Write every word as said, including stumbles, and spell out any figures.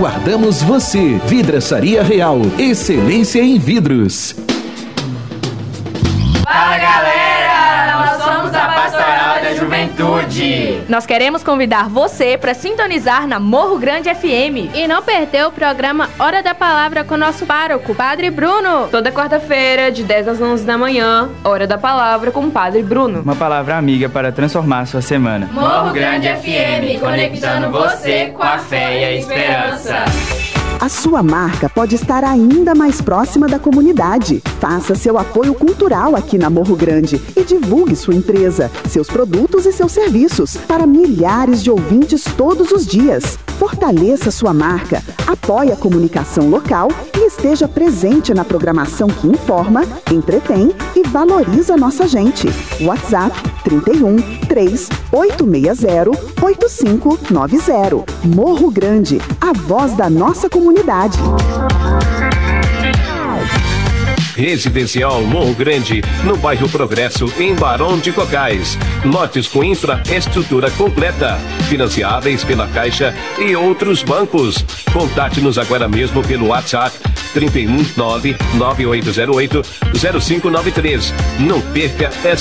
Aguardamos você. Vidraçaria Real, excelência em vidros. Fala galera, nós somos a Pastoral da Juventude. Nós queremos convidar você para sintonizar na Morro Grande F M e não perder o programa Hora da Palavra com nosso pároco, Padre Bruno. Toda quarta-feira, de dez às onze da manhã, Hora da Palavra com o Padre Bruno. Uma palavra amiga para transformar sua semana. Morro Grande F M, conectando você com a fé e a esperança. A sua marca pode estar ainda mais próxima da comunidade. Faça seu apoio cultural aqui na Morro Grande e divulgue sua empresa, seus produtos e seus serviços para milhares de ouvintes todos os dias. Fortaleça sua marca, apoie a comunicação local e esteja presente na programação que informa, entretém e valoriza nossa gente. WhatsApp trinta e um, três oito seis zero, oito cinco nove zero. Morro Grande, a voz da nossa comunidade. Residencial Morro Grande, no bairro Progresso, em Barão de Cocais. Lotes com infraestrutura completa, financiáveis pela Caixa e outros bancos. Contate-nos agora mesmo pelo WhatsApp trinta e um, nove nove oito zero oito, zero cinco nove três. Não perca essa